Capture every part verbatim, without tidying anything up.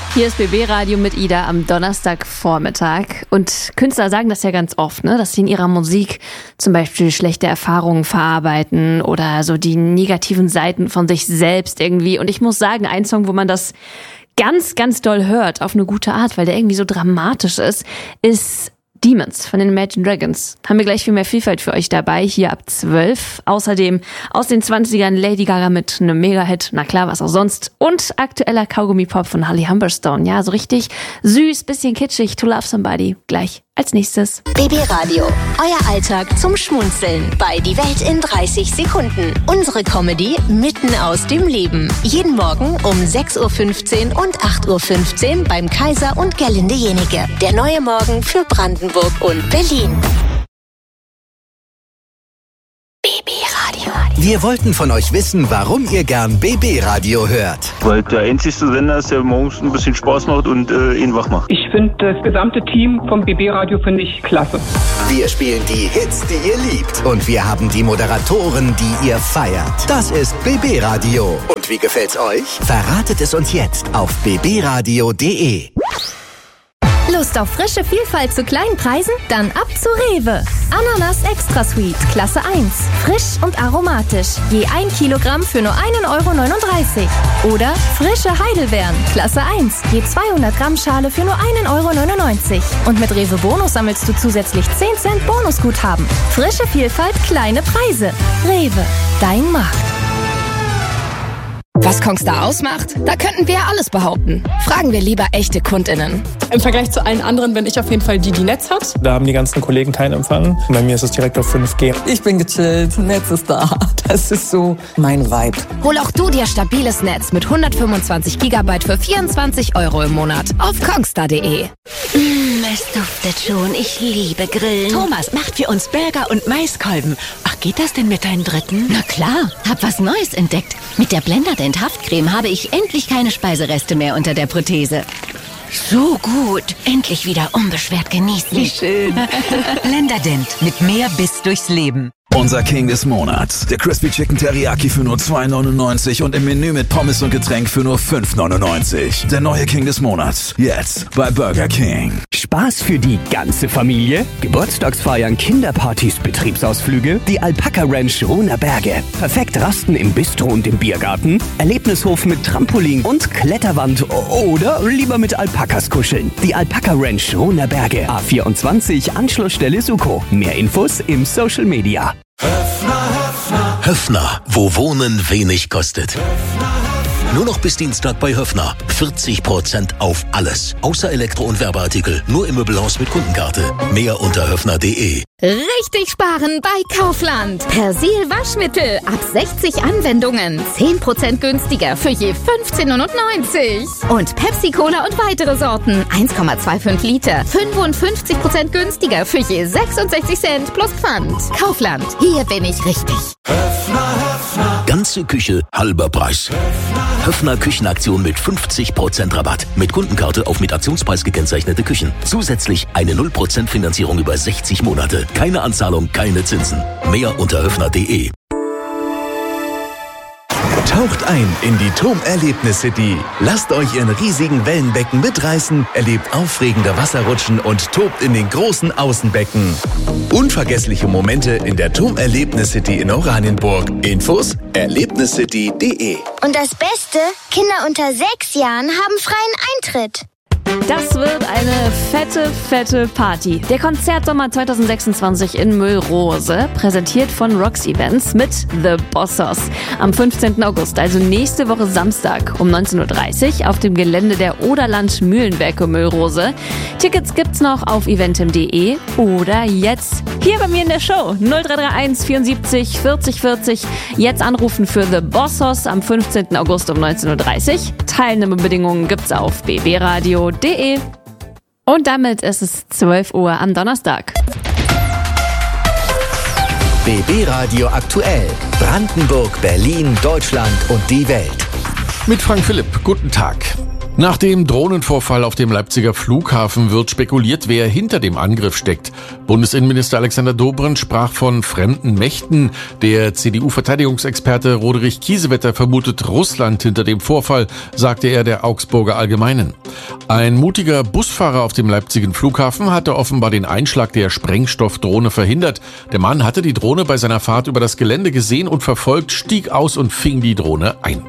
Hier ist B B Radio mit Ida am Donnerstagvormittag. Und Künstler sagen das ja ganz oft, ne, dass sie in ihrer Musik zum Beispiel schlechte Erfahrungen verarbeiten oder so die negativen Seiten von sich selbst irgendwie. Und ich muss sagen, ein Song, wo man das ganz, ganz doll hört, auf eine gute Art, weil der irgendwie so dramatisch ist, ist Demons von den Imagine Dragons. Haben wir gleich viel mehr Vielfalt für euch dabei, hier ab zwölf. Außerdem aus den zwanzigern Lady Gaga mit einem Mega-Hit, na klar, was auch sonst. Und aktueller Kaugummi-Pop von Holly Humberstone. Ja, so richtig süß, bisschen kitschig, To Love Somebody. Gleich als nächstes. B B Radio, euer Alltag zum Schmunzeln bei Die Welt in dreißig Sekunden. Unsere Comedy mitten aus dem Leben. Jeden Morgen um sechs Uhr fünfzehn und acht Uhr fünfzehn beim Kaiser und Gerlinde Jenike. Der neue Morgen für Brandenburg und Berlin. B B Radio. Wir wollten von euch wissen, warum ihr gern B B Radio hört. Weil der einzigste Sender ist, der morgens ein bisschen Spaß macht und äh, ihn wach macht. Ich finde das gesamte Team vom B B Radio finde ich klasse. Wir spielen die Hits, die ihr liebt. Und wir haben die Moderatoren, die ihr feiert. Das ist B B Radio. Und wie gefällt's euch? Verratet es uns jetzt auf b b radio punkt d e. Lust auf frische Vielfalt zu kleinen Preisen? Dann ab zu Rewe. Ananas Extra Sweet, Klasse eins. Frisch und aromatisch. Je ein Kilogramm für nur ein Euro neununddreißig. Oder frische Heidelbeeren, Klasse eins. Je zweihundert Gramm Schale für nur ein Euro neunundneunzig. Und mit Rewe Bonus sammelst du zusätzlich zehn Cent Bonusguthaben. Frische Vielfalt, kleine Preise. Rewe, dein Markt. Was Kongstar ausmacht? Da könnten wir alles behaupten. Fragen wir lieber echte KundInnen. Im Vergleich zu allen anderen bin ich auf jeden Fall die, die Netz hat. Da haben die ganzen Kollegen keinen Empfang. Bei mir ist es direkt auf fünf G. Ich bin gechillt, Netz ist da. Das ist so mein Vibe. Hol auch du dir stabiles Netz mit hundertfünfundzwanzig Gigabyte für vierundzwanzig Euro im Monat auf kongstar punkt de. Mm, es duftet schon. Ich liebe Grillen. Thomas macht für uns Burger und Maiskolben. Ach, geht das denn mit deinen Dritten? Na klar, hab was Neues entdeckt. Mit der Blenderdent Haftcreme habe ich endlich keine Speisereste mehr unter der Prothese. So gut. Endlich wieder unbeschwert genießen. Wie schön. Blenderdent mit mehr Biss durchs Leben. Unser King des Monats. Der Crispy Chicken Teriyaki für nur zwei neunundneunzig und im Menü mit Pommes und Getränk für nur fünf neunundneunzig. Der neue King des Monats. Jetzt bei Burger King. Spaß für die ganze Familie? Geburtstagsfeiern, Kinderpartys, Betriebsausflüge? Die Alpaka Ranch Rohner Berge. Perfekt rasten im Bistro und im Biergarten? Erlebnishof mit Trampolin und Kletterwand oder lieber mit Alpakas kuscheln? Die Alpaka Ranch Rohner Berge. A vierundzwanzig, Anschlussstelle Suko. Mehr Infos im Social Media. Höffner, Höffner. Höffner, wo Wohnen wenig kostet. Nur noch bis Dienstag bei Höffner. vierzig Prozent auf alles. Außer Elektro- und Werbeartikel. Nur im Möbelhaus mit Kundenkarte. Mehr unter höffner punkt de. Richtig sparen bei Kaufland. Persil Waschmittel ab sechzig Anwendungen. zehn Prozent günstiger für je fünfzehn neunundneunzig. Und Pepsi Cola und weitere Sorten. eins Komma fünfundzwanzig Liter. fünfundfünfzig Prozent günstiger für je sechsundsechzig Cent plus Pfand. Kaufland. Hier bin ich richtig. Höffner, Höffner. Ganze Küche, halber Preis. Höffner, Höffner Küchenaktion mit fünfzig Prozent Rabatt. Mit Kundenkarte auf mit Aktionspreis gekennzeichnete Küchen. Zusätzlich eine null Prozent Finanzierung über sechzig Monate. Keine Anzahlung, keine Zinsen. Mehr unter höffner punkt de. Taucht ein in die TUM-Erlebnis City. Lasst euch in riesigen Wellenbecken mitreißen, erlebt aufregende Wasserrutschen und tobt in den großen Außenbecken. Unvergessliche Momente in der TUM-Erlebnis City in Oranienburg. Infos erlebnis city punkt de. Und das Beste, Kinder unter sechs Jahren haben freien Eintritt. Das wird eine fette, fette Party. Der Konzertsommer zwanzig sechsundzwanzig in Müllrose, präsentiert von Rox Events mit The Bossos. Am fünfzehnten August, also nächste Woche Samstag um neunzehn Uhr dreißig auf dem Gelände der Oderland Mühlenwerke Müllrose. Tickets gibt's noch auf eventim punkt de oder jetzt hier bei mir in der Show. null drei drei eins vierundsiebzig vierzig vierzig. Jetzt anrufen für The Bossos am fünfzehnten August um neunzehn Uhr dreißig. Teilnahmebedingungen gibt's auf b b radio punkt de. Und damit ist es zwölf Uhr am Donnerstag. B B Radio aktuell. Brandenburg, Berlin, Deutschland und die Welt. Mit Frank Philipp, guten Tag. Nach dem Drohnenvorfall auf dem Leipziger Flughafen wird spekuliert, wer hinter dem Angriff steckt. Bundesinnenminister Alexander Dobrindt sprach von fremden Mächten. Der C D U-Verteidigungsexperte Roderich Kiesewetter vermutet Russland hinter dem Vorfall, sagte er der Augsburger Allgemeinen. Ein mutiger Busfahrer auf dem Leipziger Flughafen hatte offenbar den Einschlag der Sprengstoffdrohne verhindert. Der Mann hatte die Drohne bei seiner Fahrt über das Gelände gesehen und verfolgt, stieg aus und fing die Drohne ein.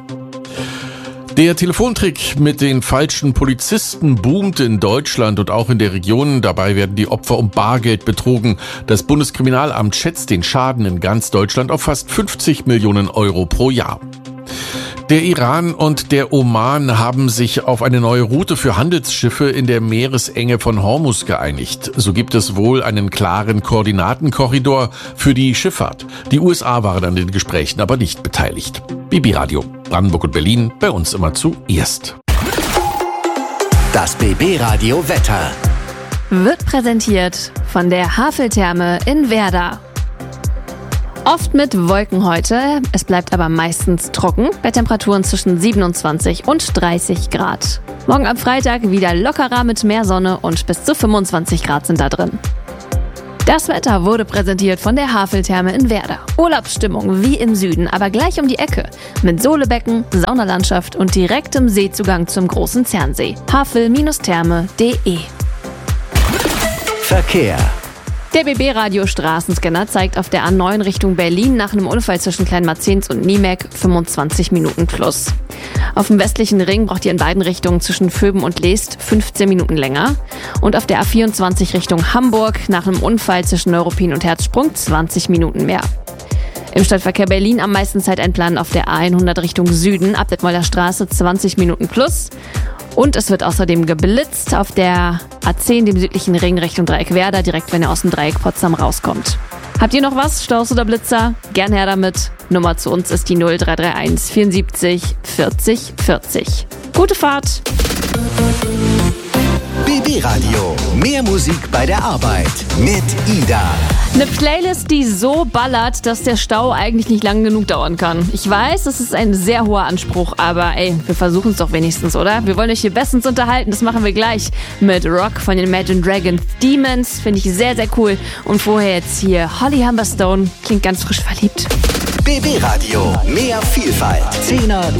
Der Telefontrick mit den falschen Polizisten boomt in Deutschland und auch in der Region. Dabei werden die Opfer um Bargeld betrogen. Das Bundeskriminalamt schätzt den Schaden in ganz Deutschland auf fast fünfzig Millionen Euro pro Jahr. Der Iran und der Oman haben sich auf eine neue Route für Handelsschiffe in der Meeresenge von Hormuz geeinigt. So gibt es wohl einen klaren Koordinatenkorridor für die Schifffahrt. Die U S A waren an den Gesprächen aber nicht beteiligt. B B Radio, Brandenburg und Berlin, bei uns immer zuerst. Das B B Radio Wetter wird präsentiert von der Haveltherme in Werder. Oft mit Wolken heute, es bleibt aber meistens trocken, bei Temperaturen zwischen siebenundzwanzig und dreißig Grad. Morgen am Freitag wieder lockerer mit mehr Sonne und bis zu fünfundzwanzig Grad sind da drin. Das Wetter wurde präsentiert von der Haveltherme in Werder. Urlaubsstimmung wie im Süden, aber gleich um die Ecke. Mit Sohlebecken, Saunalandschaft und direktem Seezugang zum großen Zernsee. havel Therme punkt de Verkehr. Der B B-Radio-Straßenscanner zeigt auf der A neun Richtung Berlin nach einem Unfall zwischen Kleinmarzens und Niemek fünfundzwanzig Minuten plus. Auf dem westlichen Ring braucht ihr in beiden Richtungen zwischen Vöben und Leest fünfzehn Minuten länger. Und auf der A vierundzwanzig Richtung Hamburg nach einem Unfall zwischen Neuruppin und Herzsprung zwanzig Minuten mehr. Im Stadtverkehr Berlin am meisten Zeiteinplan auf der A hundert Richtung Süden, ab Detmolder Straße zwanzig Minuten plus. Und es wird außerdem geblitzt auf der A zehn, dem südlichen Ring Richtung Dreieck Werder, direkt wenn ihr aus dem Dreieck Potsdam rauskommt. Habt ihr noch was, Staus oder Blitzer? Gern her damit. Nummer zu uns ist die null drei drei eins vierundsiebzig vierzig vierzig. Gute Fahrt! B B Radio, mehr Musik bei der Arbeit mit Ida. Eine Playlist, die so ballert, dass der Stau eigentlich nicht lang genug dauern kann. Ich weiß, das ist ein sehr hoher Anspruch, aber ey, wir versuchen es doch wenigstens, oder? Wir wollen euch hier bestens unterhalten, das machen wir gleich mit Rock von den Imagine Dragons. Demons, finde ich sehr, sehr cool. Und vorher jetzt hier Holly Humberstone, klingt ganz frisch verliebt. B B Radio, mehr Vielfalt. Zehner